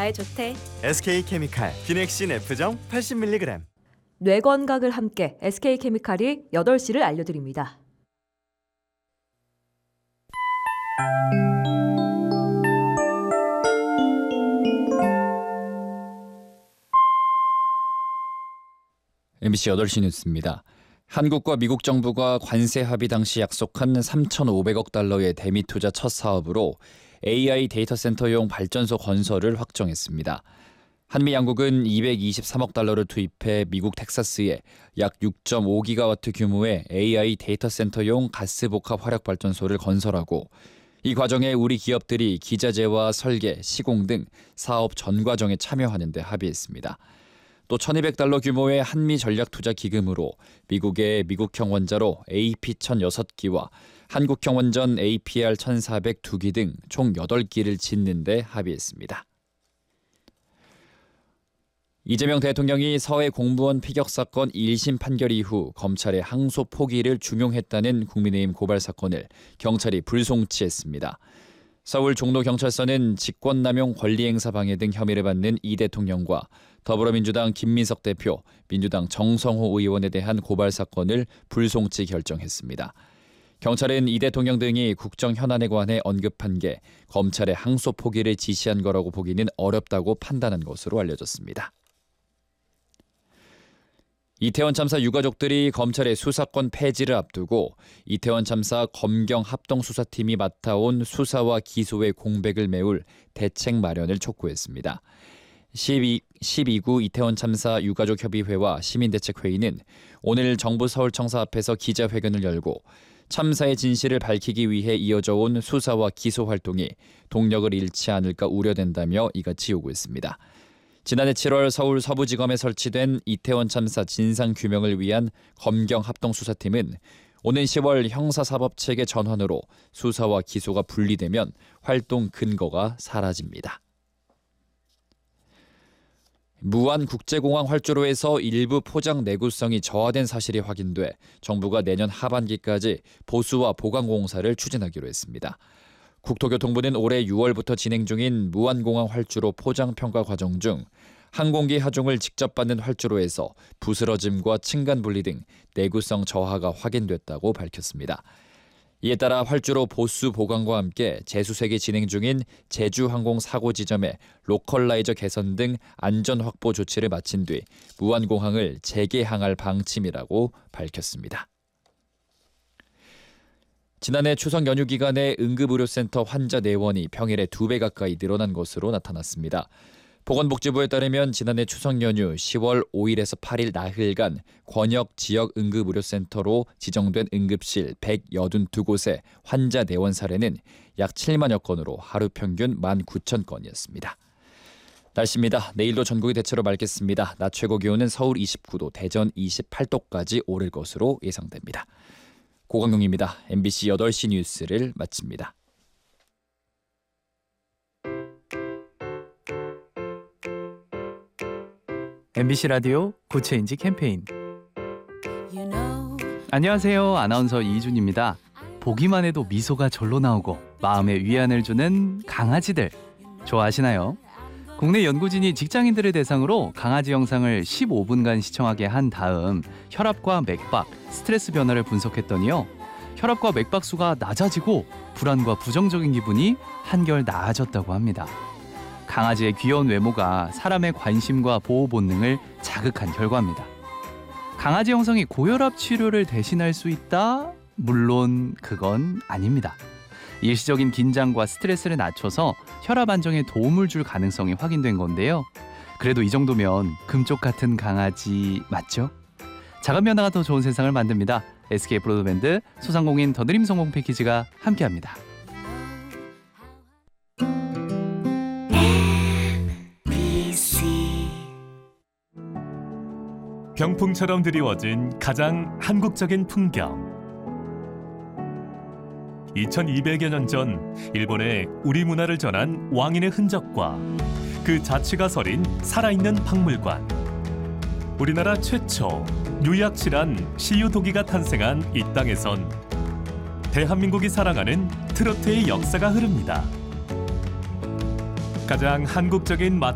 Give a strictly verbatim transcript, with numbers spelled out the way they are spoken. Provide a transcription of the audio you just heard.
건강에 좋대. 에스케이케미칼 비넥신 F정 팔십 밀리그램. 뇌 건강을 함께 에스케이케미칼이 여덟 시를 알려드립니다. 엠비씨 여덟 시 뉴스입니다. 한국과 미국 정부가 관세 합의 당시 약속한 삼천오백억 달러의 대미 투자 첫 사업으로 에이아이 데이터 센터용 발전소 건설을 확정했습니다. 한미 양국은 이백이십삼억 달러를 투입해 미국 텍사스에 약 육 점 오 기가와트 규모의 에이아이 데이터 센터용 가스복합 화력 발전소를 건설하고 이 과정에 우리 기업들이 기자재와 설계, 시공 등 사업 전 과정에 참여하는 데 합의했습니다. 또 천이백 달러 규모의 한미 전략 투자 기금으로 미국의 미국형 원자로 에이피 천육 기와 한국형 원전 에이피알 천사백이 기 등 총 여덟 기를 짓는 데 합의했습니다. 이재명 대통령이 서해 공무원 피격 사건 일 심 판결 이후 검찰의 항소 포기를 중용했다는 국민의힘 고발 사건을 경찰이 불송치했습니다. 서울 종로경찰서는 직권남용 권리행사 방해 등 혐의를 받는 이 대통령과 더불어민주당 김민석 대표, 민주당 정성호 의원에 대한 고발 사건을 불송치 결정했습니다. 경찰은 이 대통령 등이 국정 현안에 관해 언급한 게 검찰의 항소 포기를 지시한 거라고 보기는 어렵다고 판단한 것으로 알려졌습니다. 이태원 참사 유가족들이 검찰의 수사권 폐지를 앞두고 이태원 참사 검경 합동수사팀이 맡아온 수사와 기소의 공백을 메울 대책 마련을 촉구했습니다. 십이 구 이태원 참사 유가족협의회와 시민대책회의는 오늘 정부 서울청사 앞에서 기자회견을 열고 참사의 진실을 밝히기 위해 이어져 온 수사와 기소 활동이 동력을 잃지 않을까 우려된다며 이같이 요구했습니다. 지난해 칠월 서울 서부지검에 설치된 이태원 참사 진상규명을 위한 검경 합동수사팀은 오는 시월 형사사법체계 전환으로 수사와 기소가 분리되면 활동 근거가 사라집니다. 무안국제공항 활주로에서 일부 포장 내구성이 저하된 사실이 확인돼 정부가 내년 하반기까지 보수와 보강 공사를 추진하기로 했습니다. 국토교통부는 올해 유월부터 진행 중인 무안공항 활주로 포장 평가 과정 중 항공기 하중을 직접 받는 활주로에서 부스러짐과 층간 분리 등 내구성 저하가 확인됐다고 밝혔습니다. 이에 따라 활주로 보수 보강과 함께 재수색이 진행 중인 제주항공 사고 지점의 로컬라이저 개선 등 안전 확보 조치를 마친 뒤 무안공항을 재개항할 방침이라고 밝혔습니다. 지난해 추석 연휴 기간에 응급의료센터 환자 내원이 평일에 두 배 가까이 늘어난 것으로 나타났습니다. 보건복지부에 따르면 지난해 추석 연휴 시월 오일에서 팔일 나흘간 권역 지역 응급의료센터로 지정된 응급실 백팔십이 곳의 환자 내원 사례는 약 칠만여 건으로 하루 평균 만 구천 건이었습니다. 날씨입니다. 내일도 전국이 대체로 맑겠습니다. 낮 최고 기온은 서울 이십구 도, 대전 이십팔 도까지 오를 것으로 예상됩니다. 고강용입니다. 엠비씨 여덟 시 뉴스를 마칩니다. 엠비씨 라디오 구체인지 캠페인. 안녕하세요. 아나운서 이준입니다. 보기만 해도 미소가 절로 나오고 마음에 위안을 주는 강아지들 좋아하시나요? 국내 연구진이 직장인들을 대상으로 강아지 영상을 십오 분간 시청하게 한 다음 혈압과 맥박, 스트레스 변화를 분석했더니요. 혈압과 맥박수가 낮아지고 불안과 부정적인 기분이 한결 나아졌다고 합니다. 강아지의 귀여운 외모가 사람의 관심과 보호 본능을 자극한 결과입니다. 강아지 영상이 고혈압 치료를 대신할 수 있다? 물론 그건 아닙니다. 일시적인 긴장과 스트레스를 낮춰서 혈압 안정에 도움을 줄 가능성이 확인된 건데요. 그래도 이 정도면 금쪽 같은 강아지 맞죠? 작은 변화가 더 좋은 세상을 만듭니다. 에스케이 브로드밴드 소상공인 더드림 성공 패키지가 함께합니다. 병풍처럼 드리워진 가장 한국적인 풍경. 이천이백여 년 전 일본에 우리 문화를 전한 왕인의 흔적과 그 자취가 서린 살아있는 박물관. 우리나라 최초 뉴약칠한 시유도기가 탄생한 이 땅에선 대한민국이 사랑하는 트로트의 역사가 흐릅니다. 가장 한국적인 맛